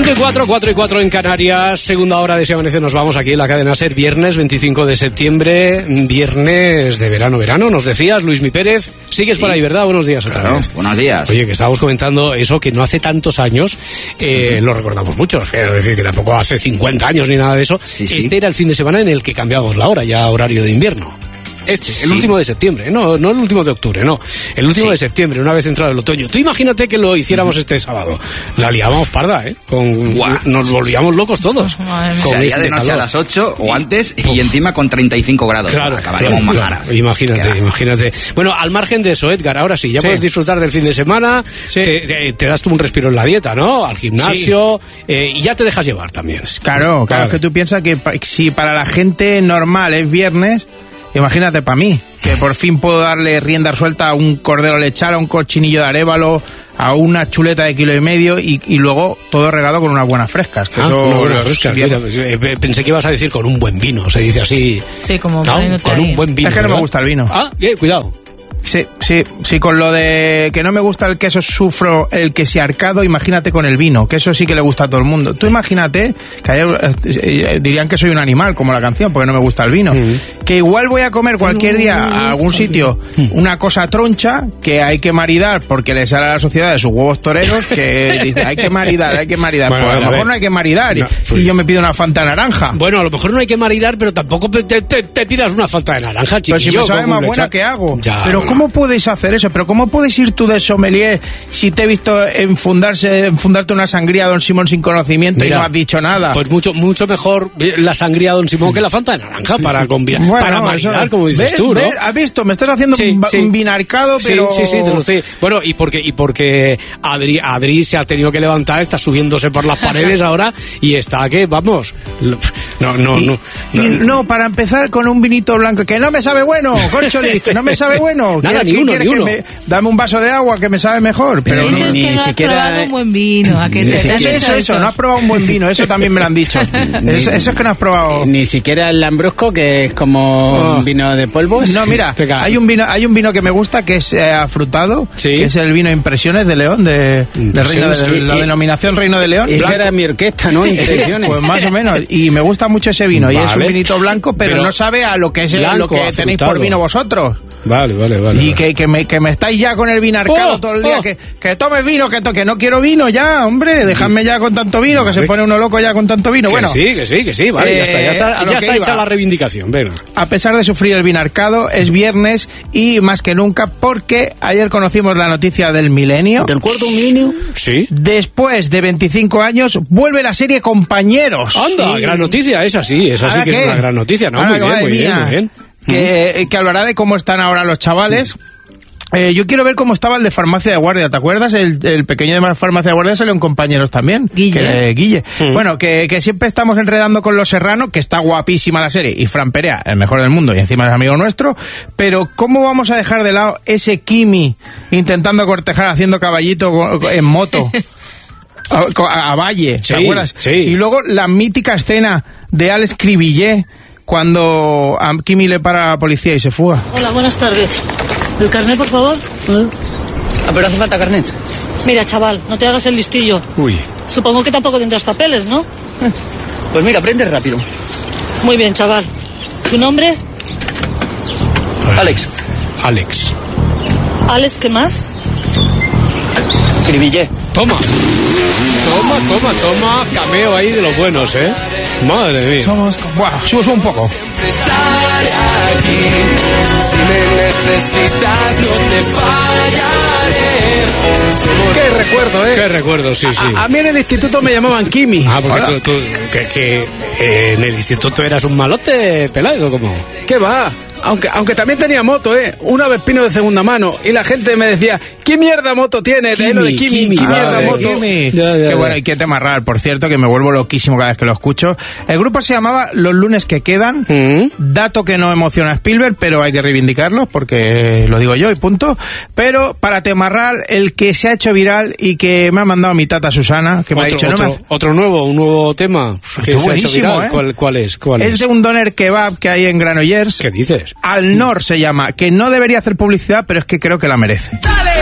5:04 en Canarias, segunda hora de Si Amanece. Nos vamos aquí en la cadena SER, viernes 25 de septiembre, viernes de verano, nos decías, Luismi Pérez. Sigues por ahí, ¿verdad? Buenos días otra vez. Buenos días. Oye, que estábamos comentando eso, que no hace tantos años, lo recordamos muchos, quiero decir que tampoco hace 50 años ni nada de eso. Sí. Este era el fin de semana en el que cambiábamos la hora, ya horario de invierno. El último de septiembre, no el último de octubre, no. El último de septiembre, una vez entrado el otoño. Tú imagínate que lo hiciéramos este sábado. La liábamos parda, ¿eh? Nos volvíamos locos todos. Sería de noche calor. A las 8 o antes y encima con 35 grados. Claro, acabaremos más caras. Imagínate. Bueno, al margen de eso, Edgar, ahora sí, ya puedes disfrutar del fin de semana, te das tú un respiro en la dieta, ¿no? Al gimnasio, y ya te dejas llevar también. Claro, es que tú piensas que si para la gente normal es viernes, imagínate para mí, que por fin puedo darle rienda suelta a un cordero lechal, a un cochinillo de arévalo, a una chuleta de 1,5 kg y luego todo regado con unas buenas frescas. Que buenas frescas. Mira, pensé que ibas a decir con un buen vino, se dice así. Sí, como con un buen vino. Es que no me gusta el vino. Cuidado. Sí, con lo de que no me gusta el queso sufro el queso-arcado, imagínate con el vino, que eso sí que le gusta a todo el mundo. Tú imagínate, que dirían que soy un animal, como la canción, porque no me gusta el vino, que igual voy a comer cualquier día a algún sitio una cosa troncha que hay que maridar porque le sale a la sociedad de sus huevos toreros, que dice hay que maridar. Bueno, pues a lo mejor no hay que maridar y yo me pido una Fanta naranja. Bueno, a lo mejor no hay que maridar, pero tampoco te pidas una Fanta de naranja, chiquillo. Pero si me sabe más buena, ¿qué hago? Ya, pero ¿cómo puedes hacer eso? ¿Pero cómo puedes ir tú de sommelier si te he visto enfundarte una sangría Don Simón sin conocimiento? Mira, y no has dicho nada? Pues mucho mejor la sangría Don Simón que la Fanta de naranja para combinar, para maridar, como dices tú, ¿no? ¿Has visto? Me estás haciendo un vinarcado, pero... Sí, te lo sé. Bueno, y porque Adri se ha tenido que levantar, está subiéndose por las paredes ahora y está que, vamos... No, para empezar con un vinito blanco, que no me sabe bueno, Corcholis, que no me sabe bueno. Nada, ni uno. Dame un vaso de agua que me sabe mejor. Pero eso es que no has probado un buen vino. Eso, no has probado un buen vino, eso también me lo han dicho. Eso es que no has probado. Ni siquiera el Lambrusco, que es como un vino de polvos. No, mira, hay un vino que me gusta que es afrutado, que es el vino Impresiones de León, la denominación Reino de León. Esa era mi orquesta, ¿no? Impresiones. Pues más o menos, y me gusta mucho ese vino, y es un vinito blanco, pero no sabe a lo que es lo que tenéis por vino vosotros. Vale. Y que me estáis ya con el vinarcado todo el día, que tomes vino, que no quiero vino ya, hombre, dejadme ya con tanto vino, que se pone uno loco ya con tanto vino. Bueno, que sí, vale, ya está hecha la reivindicación, venga. A pesar de sufrir el vinarcado, es viernes y más que nunca, porque ayer conocimos la noticia del milenio. ¿Del cuarto milenio? Sí. Después de 25 años, vuelve la serie Compañeros. anda, sí. Gran noticia, esa sí que es una gran noticia, ¿no? Muy bien. Que hablará de cómo están ahora los chavales. Yo quiero ver cómo estaba el de Farmacia de Guardia. ¿Te acuerdas? El pequeño de Farmacia de Guardia salió en Compañeros también. Guille. Bueno, que siempre estamos enredando con Los Serrano, que está guapísima la serie. Y Fran Perea, el mejor del mundo, y encima es amigo nuestro. Pero ¿cómo vamos a dejar de lado ese Kimi intentando cortejar haciendo caballito en moto? A Valle, ¿te acuerdas? Sí. Y luego la mítica escena de Alex Cribillé cuando a Kimi le para a la policía y se fuga. Hola, buenas tardes. ¿El carnet, por favor? Pero hace falta carnet. Mira, chaval, no te hagas el listillo. Uy. Supongo que tampoco tendrás papeles, ¿no? Pues mira, aprende rápido. Muy bien, chaval. ¿Tu nombre? Alex. ¿Alex qué más? Cribillé. Toma, cameo ahí de los buenos, ¿eh? Madre mía. Subes un poco. Si me necesitas no te fallaré. Qué recuerdo, Qué recuerdo, sí. A mí en el instituto me llamaban Kimi. Porque tú que en el instituto eras un malote pelado, ¿cómo? ¿Qué va? Aunque también tenía moto, una Vespino de segunda mano, y la gente me decía, ¿qué mierda moto tiene? De lo de Kimi, ¿qué mierda moto? Qué bueno, y qué tema raro, por cierto, que me vuelvo loquísimo cada vez que lo escucho. El grupo se llamaba Los Lunes que Quedan, dato que no emociona a Spielberg, pero hay que reivindicarlo, porque lo digo yo y punto. Pero para temarral, el que se ha hecho viral y que me ha mandado mi tata Susana, que me ha dicho... un nuevo tema que se ha hecho viral. ¿Cuál es? Es de un doner kebab que hay en Granollers. ¿Qué dices? Al Nor se llama, que no debería hacer publicidad, pero es que creo que la merece.